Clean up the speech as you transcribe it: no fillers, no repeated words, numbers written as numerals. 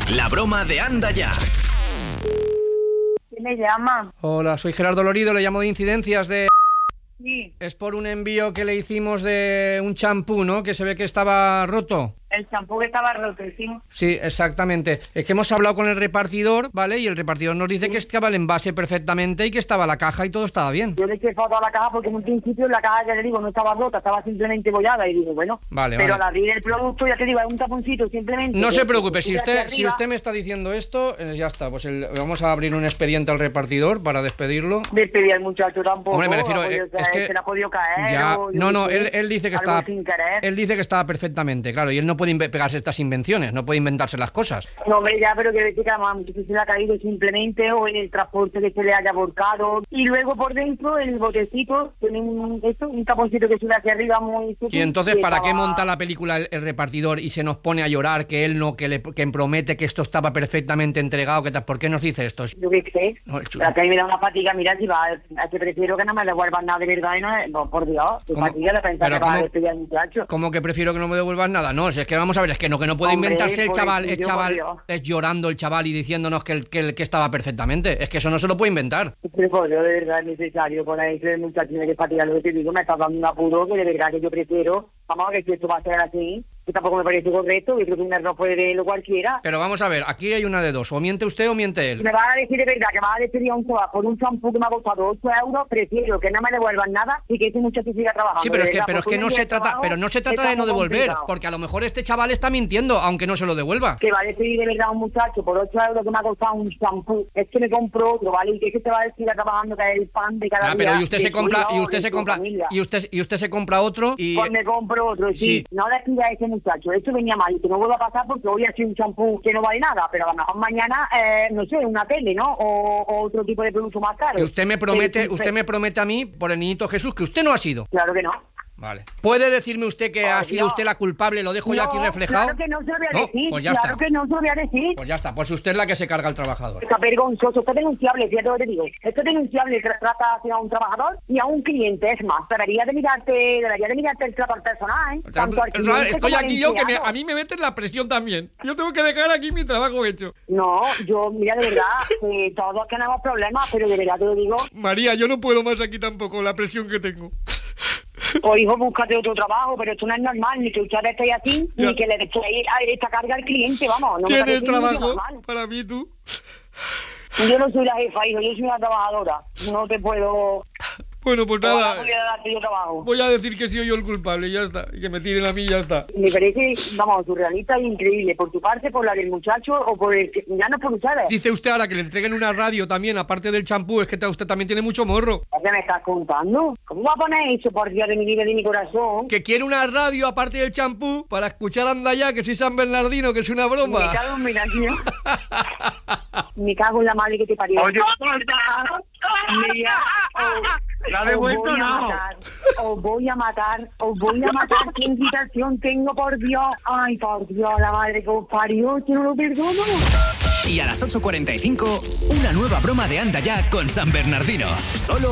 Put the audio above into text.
La broma de Anda Ya. ¿Quién me llama? Hola, soy Gerardo Lorido, le llamo de Incidencias de... Sí, Es por un envío que le hicimos de un champú, ¿no? Que se ve que estaba roto. el champú que estaba roto, sí. Sí, exactamente. Es que hemos hablado con el repartidor, ¿vale? Y el repartidor nos dice que estaba el envase perfectamente y que estaba la caja y todo estaba bien. Yo le eché foto a la caja porque en un principio la caja, ya le digo, no estaba rota, estaba simplemente bollada y digo, bueno, Vale, pero vale. al abrir el producto, ya te digo, es un taponcito simplemente. No que- se preocupe, que si tira hacia usted arriba. me está diciendo esto, ya está. Pues vamos a abrir un expediente al repartidor para despedirlo. Despedir al muchacho tampoco. Hombre, me refiero, o sea, es que... se le ha podido caer. Ya, o yo no, qué sé, él dice que algo estaba... sin querer. Él dice que estaba perfectamente, claro, y él no puede pegarse estas invenciones, no puede inventarse las cosas. No, hombre, ya, pero que decir que además muchachos se le ha caído simplemente o en el transporte que se le haya volcado. Y luego por dentro el botecito tiene un taponcito que sube hacia arriba muy sutil. Y entonces, y ¿para qué estaba- monta la película el repartidor y se nos pone a llorar que él no, que promete que esto estaba perfectamente entregado? ¿Por qué nos dice esto? Yo qué sé. No, el chulo. Pero que a mí me da una fatiga, mira, si va, a que prefiero que no me devuelvan nada de verdad y no, por Dios, qué ¿Cómo? fatiga de pensar Pero que va a ¿cómo? despedir al muchacho. ¿Cómo que prefiero que no me devuelvan nada? No, si es que vamos a ver, es que no puede Hombre, inventarse el chaval, pobrecillo, por Dios. es llorando el chaval y diciéndonos que estaba perfectamente. Es que eso no se lo puede inventar. Pero por Dios, de verdad es necesario con ese muchacho, tiene que fatigar lo que te digo, me está dando un apuro que de verdad que yo prefiero, vamos a ver si esto va a ser así, que tampoco me parece correcto, yo creo que un error puede verlo cualquiera. Pero vamos a ver, aquí hay una de dos, o miente usted o miente él. Me vas a decir de verdad que vas a despedir a un chaval por un champú que me ha costado 8 euros, prefiero que no me devuelvan nada y que ese muchacho siga trabajando. Sí, pero de es que, verdad, pero es porque que un no día se de trata, trabajo pero no se trata está de no muy devolver, complicado. porque a lo mejor este chaval está mintiendo, aunque no se lo devuelva. Que va a despedir de verdad a un muchacho por 8 euros que me ha costado un champú. Es que me compro otro, ¿vale? Y que te va a decir trabajando que es el pan de cada Ah, día. pero y usted de se compra, tu y hijo, usted de se tu compra, familia. y usted se compra otro y Pues me compro otro, sí. Sí. No despida a ese muchacho. Esto venía mal y que no vuelva a pasar porque hoy ha sido un champú que no vale nada, pero a lo mejor mañana, no sé, una tele, ¿no? O otro tipo de producto más caro. y usted me promete, Pero- usted me promete a mí por el niñito Jesús que usted no ha sido. Claro que no. Vale. ¿Puede decirme usted que ha sido no. usted la culpable? Lo dejo yo aquí reflejado. Claro que no se lo voy a No, decir. pues ya claro está. que no se lo voy a decir. Pues ya está, pues usted es la que se carga al trabajador. Está vergonzoso, esto es denunciable, fíjate lo que te digo. Esto es denunciable, trata hacia un trabajador y a un cliente, es más. Debería de mirarte el trato al personal, ¿eh? Tanto al cliente Estoy como al aquí yo que empleado. a mí me meten la presión también. Yo tengo que dejar aquí mi trabajo hecho. No, yo, mira, de verdad, todos tenemos problemas, pero de verdad te lo digo, María, yo no puedo más aquí tampoco, la presión que tengo. pues hijo, búscate otro trabajo, pero esto no es normal, ni que ustedes estéis así, Ya. ni que le echéis esta carga al cliente, vamos. No me ¿Tienes parece ni trabajo normal. para mí tú? Yo no soy la jefa, hijo, yo soy una trabajadora. No te puedo... Bueno, pues No nada, voy a darte yo trabajo. voy a decir que soy yo el culpable y ya está. Y que me tiren a mí y ya está. Me parece, vamos, surrealista e increíble. Por tu parte, por la del muchacho o por el que... Ya no por ustedes. Dice usted ahora que le entreguen una radio también, aparte del champú, es que usted también tiene mucho morro. ¿Qué me estás contando? ¿Cómo va a poner eso, por Dios de mi vida y de mi corazón? Que quiere una radio aparte del champú para escuchar Anda Ya, que soy San Bernardino, que es una Me broma. cago en mi nación. Me cago en la madre que te parió. Oye, Mira, ¿la ha devuelto os voy o a no? matar, os voy a matar. ¿Qué invitación tengo, por Dios? Ay, por Dios, la madre que os parió, yo no lo perdono. Y a las 8:45, una nueva broma de Anda Ya con San Bernardino. Solo